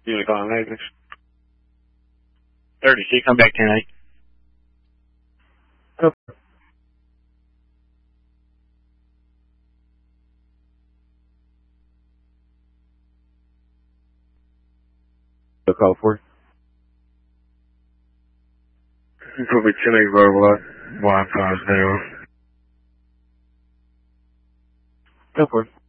You want to call him Agnes? 36, I'm back 10-8. Okay. A call for you. Probably 10-8 verbal. Wi-Fi's down. Go for it.